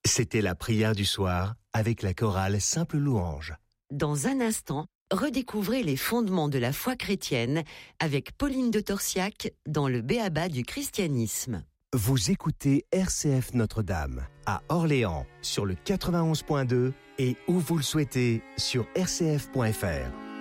C'était la prière du soir avec la chorale Simple Louange. Dans un instant, redécouvrez les fondements de la foi chrétienne avec Pauline de Torsiac dans le B.A.B.A. du christianisme. Vous écoutez RCF Notre-Dame à Orléans sur le 91.2 et où vous le souhaitez sur rcf.fr.